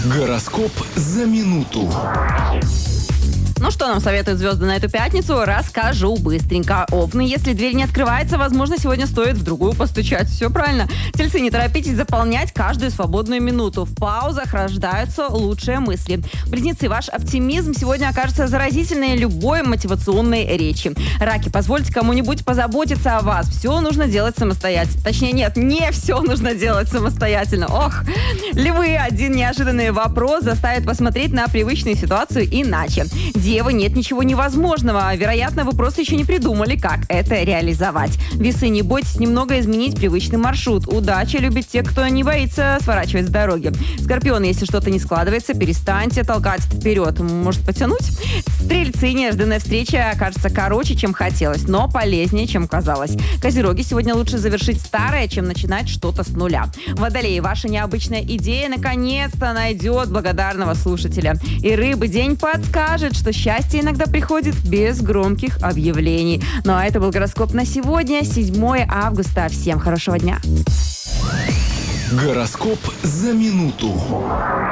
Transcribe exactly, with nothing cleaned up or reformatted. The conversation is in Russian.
Гороскоп за минуту. Ну что нам советуют звезды на эту пятницу? Расскажу быстренько. Овны, если дверь не открывается, возможно, сегодня стоит в другую постучать. Все правильно. Тельцы, не торопитесь заполнять каждую свободную минуту. В паузах рождаются лучшие мысли. Близнецы, ваш оптимизм сегодня окажется заразительной любой мотивационной речи. Раки, позвольте кому-нибудь позаботиться о вас. Все нужно делать самостоятельно. Точнее, нет, не все нужно делать самостоятельно. Ох. Львы, один неожиданный вопрос заставит посмотреть на привычную ситуацию иначе. Девы, нет ничего невозможного. Вероятно, вы просто еще не придумали, как это реализовать. Весы, не бойтесь немного изменить привычный маршрут. Удача любит те, кто не боится сворачивать с дороги. Скорпионы, если что-то не складывается, перестаньте толкать вперед. Может, потянуть? Стрельцы, неожиданная встреча окажется короче, чем хотелось, но полезнее, чем казалось. Козероги, сегодня лучше завершить старое, чем начинать что-то с нуля. Водолеи, ваша необычная идея наконец-то найдет благодарного слушателя. И рыбы, день подскажет, что счастье иногда приходит без громких объявлений. Ну а это был гороскоп на сегодня, седьмое августа. Всем хорошего дня. Гороскоп за минуту.